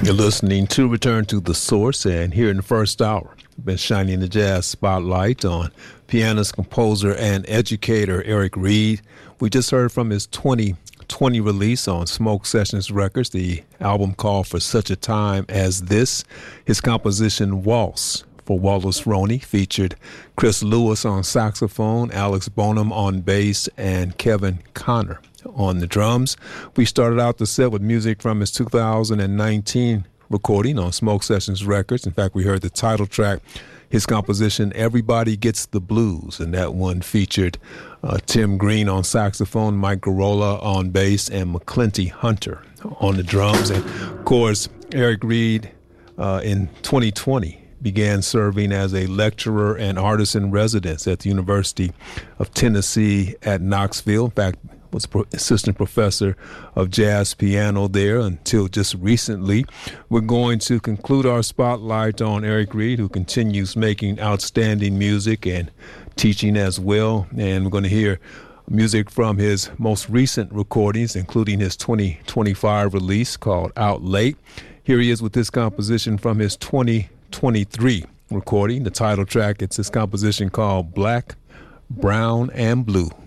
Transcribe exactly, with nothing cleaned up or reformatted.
You're listening to Return to the Source, and here in the first hour, we've been shining the jazz spotlight on pianist, composer, and educator Eric Reed. We just heard from his twenty twenty release on Smoke Sessions Records, the album called For Such a Time as This. His composition Waltz for Wallace Roney featured Chris Lewis on saxophone, Alex Bonham on bass, and Kevin Connor on the drums. We started out the set with music from his two thousand nineteen recording on Smoke Sessions Records. In fact, we heard the title track, his composition Everybody Gets the Blues, and that one featured uh, Tim Green on saxophone, Mike Garola on bass, and McClinty Hunter on the drums. And of course, Eric Reed uh, in twenty twenty began serving as a lecturer and artist in residence at the University of Tennessee at Knoxville. In fact, was assistant professor of jazz piano there until just recently. We're going to conclude our spotlight on Eric Reed, who continues making outstanding music and teaching as well. And we're going to hear music from his most recent recordings, including his twenty twenty-five release called Out Late. Here he is with this composition from his twenty twenty-three recording. The title track, it's his composition called Black, Brown, and Blue.